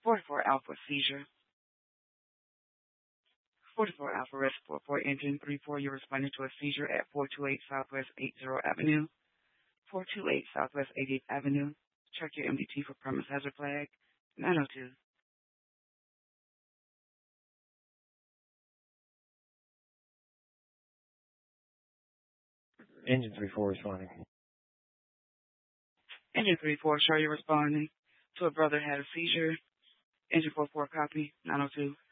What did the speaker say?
44 Alpha seizure. 44 Alpha Res 44 Engine 34. You're responding to a seizure at 428 Southwest 80 Avenue. 428 Southwest 80th Avenue. Check your MDT for premise hazard flag. 902. Engine 34 responding. Engine 34, sure you're responding to a brother had a seizure. Engine 44 copy. 902.